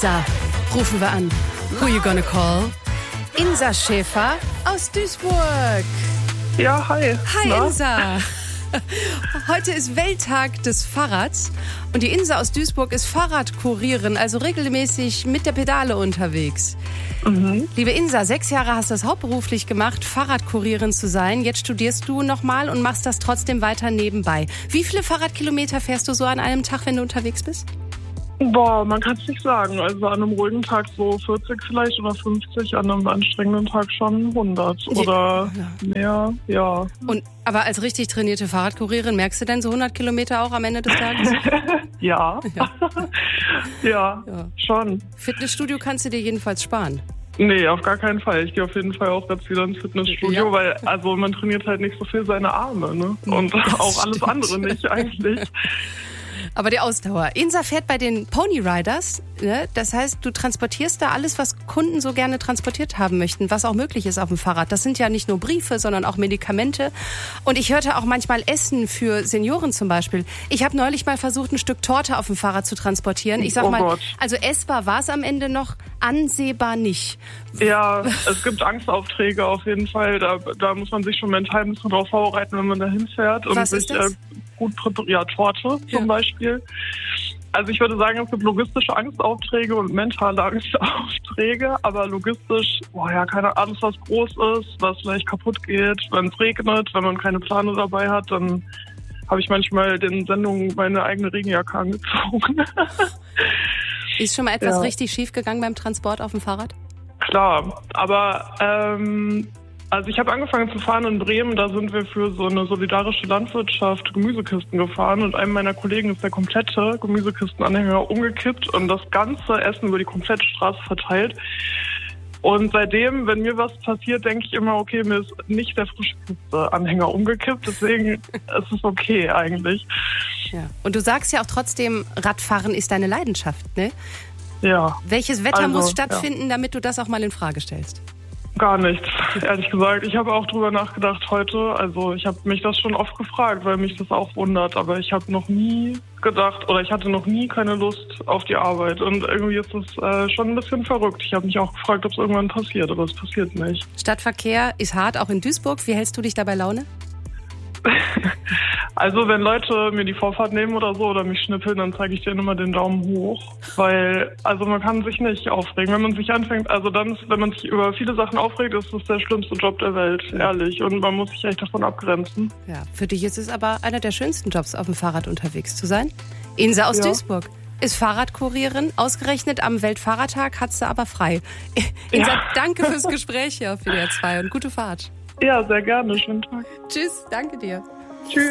Insa rufen wir an. Who you gonna call? Insa Schäfer aus Duisburg. Ja, hi. Hi, na? Insa. Heute ist Welttag des Fahrrads und die Insa aus Duisburg ist Fahrradkurierin, also regelmäßig mit der Pedale unterwegs. Mhm. Liebe Insa, 6 Jahre hast du das hauptberuflich gemacht, Fahrradkurierin zu sein. Jetzt studierst du nochmal und machst das trotzdem weiter nebenbei. Wie viele Fahrradkilometer fährst du so an einem Tag, wenn du unterwegs bist? Boah, man kann es nicht sagen. Also an einem ruhigen Tag so 40 vielleicht oder 50, an einem anstrengenden Tag schon 100 oder mehr, ja. Aber als richtig trainierte Fahrradkurierin merkst du denn so 100 Kilometer auch am Ende des Tages? Ja. Ja, schon. Fitnessstudio kannst du dir jedenfalls sparen. Nee, auf gar keinen Fall. Ich gehe auf jeden Fall auch jetzt wieder ins Fitnessstudio, weil also man trainiert halt nicht so viel seine Arme, ne? Und auch alles andere nicht eigentlich. Aber die Ausdauer. Insa fährt bei den Pony Riders, ne? Das heißt, du transportierst da alles, was Kunden so gerne transportiert haben möchten, was auch möglich ist auf dem Fahrrad. Das sind ja nicht nur Briefe, sondern auch Medikamente. Und ich hörte auch manchmal Essen für Senioren zum Beispiel. Ich habe neulich mal versucht, ein Stück Torte auf dem Fahrrad zu transportieren. Ich sag mal, also essbar war es am Ende noch, ansehbar nicht. Ja, es gibt Angstaufträge auf jeden Fall. Da muss man sich schon mental ein bisschen drauf vorbereiten, wenn man da hinfährt. Und was ist das? Gut präpariert, Torte zum Beispiel. Also ich würde sagen, es gibt logistische Angstaufträge und mentale Angstaufträge, aber logistisch, keine Ahnung, alles was groß ist, was vielleicht kaputt geht, wenn es regnet, wenn man keine Plane dabei hat, dann habe ich manchmal den Sendungen meine eigene Regenjacke angezogen. Ist schon mal etwas richtig schief gegangen beim Transport auf dem Fahrrad? Klar, aber also ich habe angefangen zu fahren in Bremen, da sind wir für so eine solidarische Landwirtschaft Gemüsekisten gefahren und einem meiner Kollegen ist der komplette Gemüsekistenanhänger umgekippt und das ganze Essen über die komplette Straße verteilt. Und seitdem, wenn mir was passiert, denke ich immer, okay, mir ist nicht der Frühstücksanhänger umgekippt, deswegen ist es okay eigentlich. Ja. Und du sagst ja auch trotzdem, Radfahren ist deine Leidenschaft, ne? Ja. Welches Wetter muss stattfinden, damit du das auch mal in Frage stellst? Gar nichts, ehrlich gesagt. Ich habe auch drüber nachgedacht heute. Also ich habe mich das schon oft gefragt, weil mich das auch wundert. Aber ich habe noch nie gedacht oder ich hatte noch nie keine Lust auf die Arbeit. Und irgendwie ist es schon ein bisschen verrückt. Ich habe mich auch gefragt, ob es irgendwann passiert, aber es passiert nicht. Stadtverkehr ist hart, auch in Duisburg. Wie hältst du dich da bei Laune? Also wenn Leute mir die Vorfahrt nehmen oder so oder mich schnippeln, dann zeige ich denen immer den Daumen hoch, weil also man kann sich nicht aufregen. Wenn man sich anfängt, wenn man sich über viele Sachen aufregt, ist das der schlimmste Job der Welt, ehrlich. Und man muss sich echt davon abgrenzen. Ja, für dich ist es aber einer der schönsten Jobs, auf dem Fahrrad unterwegs zu sein. Insa aus Duisburg ist Fahrradkurierin. Ausgerechnet am Weltfahrradtag hat sie aber frei. Insa, danke fürs Gespräch hier auf WDR 2 und gute Fahrt. Ja, sehr gerne. Schönen Tag. Tschüss, danke dir.